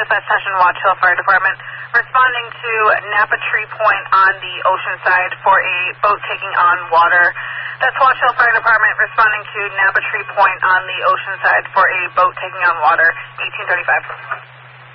Dispatch Station Watch Hill Fire Department, responding to Napa Tree Point on the ocean side for a boat taking on water. That's Watch Hill Fire Department responding to Napa Tree Point on the ocean side for a boat taking on water, 1835.